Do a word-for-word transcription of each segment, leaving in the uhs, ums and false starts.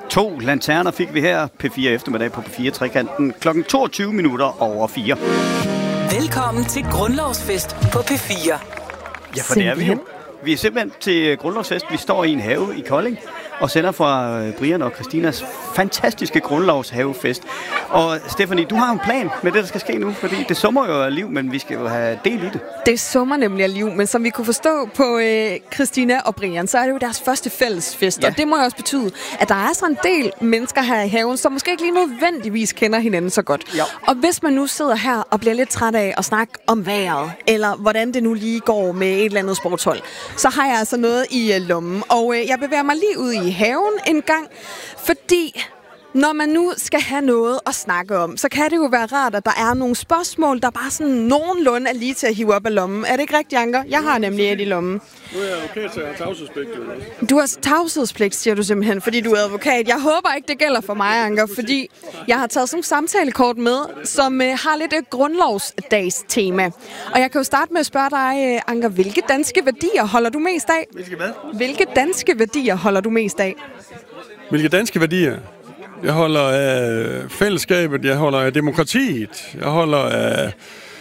To lanterner fik vi her, P fire eftermiddag på P fire Trekanten, klokken toogtyve minutter over fire. Velkommen til Grundlovsfest på P fire. Ja, for det er vi jo. Vi er simpelthen til Grundlovsfest. Vi står i en have i Kolding og sender fra Brian og Christinas fantastiske Grundlovshavefest. Og Stephanie, du har en plan med det, der skal ske nu, fordi det summer jo af liv, men vi skal jo have del i det. Det summer nemlig af liv, men som vi kunne forstå på øh, Christina og Brian, så er det jo deres første fællesfest. Ja. Og det må jo også betyde, at der er så en del mennesker her i haven, som måske ikke lige nødvendigvis kender hinanden så godt. Ja. Og hvis man nu sidder her og bliver lidt træt af at snakke om vejret, eller hvordan det nu lige går med et eller andet sportshold, så har jeg altså noget i øh, lommen. Og øh, jeg bevæger mig lige ud i haven en gang, fordi når man nu skal have noget at snakke om, så kan det jo være rart, at der er nogle spørgsmål, der bare sådan nogenlunde er lige til at hive op af lommen. Er det ikke rigtigt, Anker? Jeg har nemlig et i lommen. Nu er jeg okay til at have tavshedspligt. Du har tavshedspligt, siger du simpelthen, fordi du er advokat. Jeg håber ikke, det gælder for mig, Anker, fordi jeg har taget sådan nogle samtalekort med, som øh, har lidt et grundlovsdags tema. Og jeg kan jo starte med at spørge dig, øh, Anker, hvilke danske værdier holder du mest af? Hvilke hvad? Hvilke danske værdier holder du mest af? Hvilke danske værdier? Jeg holder af fællesskabet, jeg holder af demokratiet, jeg holder af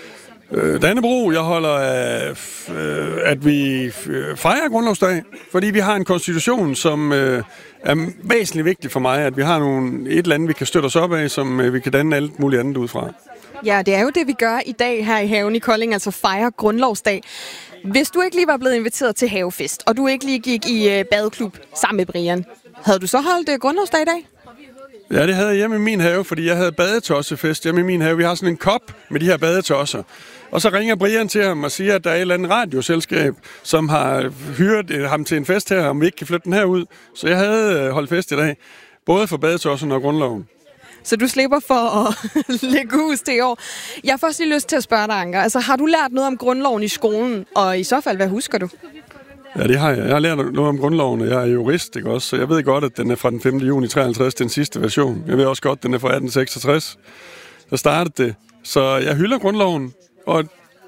øh, Dannebrog, jeg holder af, øh, at vi fejrer Grundlovsdag, fordi vi har en konstitution, som øh, er væsentligt vigtig for mig, at vi har nogle, et eller andet, vi kan støtte os op af, som øh, vi kan danne alt muligt andet ud fra. Ja, det er jo det, vi gør i dag her i haven i Kolding, altså fejre Grundlovsdag. Hvis du ikke lige var blevet inviteret til havefest, og du ikke lige gik i øh, badeklub sammen med Brian, havde du så holdt øh, Grundlovsdag i dag? Ja, det havde jeg hjemme i min have, fordi jeg havde badetossefest hjemme i min have. Vi har sådan en kop med de her badetosser. Og så ringer Brian til ham og siger, at der er et eller andet radioselskab, som har hyret ham til en fest her, om vi ikke kan flytte den her ud. Så jeg havde holdt fest i dag, både for badetosserne og grundloven. Så du slipper for at lægge hus det i år. Jeg har først lige lyst til at spørge dig, Anker. Altså, har du lært noget om grundloven i skolen? Og i så fald, hvad husker du? Ja, det har jeg. Jeg har lært noget om grundloven, og jeg er jurist, ikke også? Så jeg ved godt, at den er fra den femte juni treoghalvtreds, den sidste version. Jeg ved også godt, at den er fra atten seksogtres. Så startede det. Så jeg hylder grundloven, og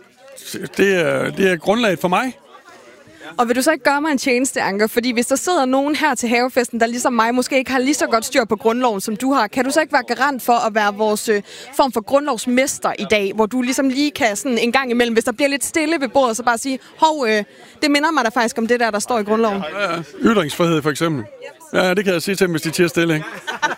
det er, det er grundlaget for mig. Og vil du så ikke gøre mig en tjeneste, Anker? Fordi hvis der sidder nogen her til havefesten, der ligesom mig måske ikke har lige så godt styr på grundloven, som du har, kan du så ikke være garant for at være vores øh, form for grundlovsmester i dag, hvor du ligesom lige kan sådan en gang imellem, hvis der bliver lidt stille ved bordet, så bare sige, hov, øh, det minder mig da faktisk om det der, der står i grundloven. Ja, ja. Ytringsfrihed for eksempel. Ja, det kan jeg sige til dem, hvis de tiger stille, ikke?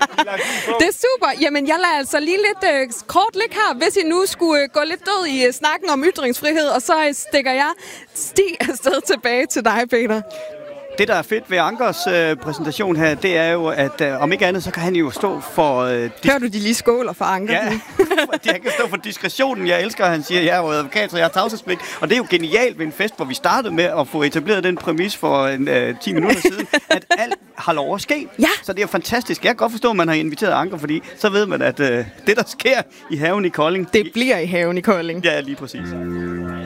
Det er super. Jamen, jeg lader altså lige lidt øh, kort ligge her, hvis I nu skulle øh, gå lidt død i øh, snakken om ytringsfrihed, og så øh, stikker jeg sti afsted tilbage til dig, Peter. Det, der er fedt ved Ankers øh, præsentation her, det er jo, at øh, om ikke andet, så kan han jo stå for... Øh, dis- Hører du de lige skåler for Anker? Ja, han kan stå for diskretionen. Jeg elsker, han siger, jeg er jo advokat, så jeg har tavshedspligt. Og det er jo genialt ved en fest, hvor vi startede med at få etableret den præmis for en, øh, ti minutter siden, at alt har lov at ske. Ja. Så det er jo fantastisk. Jeg kan godt forstå, at man har inviteret Anker, fordi så ved man, at øh, det, der sker i haven i Kolding... Det bliver i haven i Kolding. Ja, lige præcis.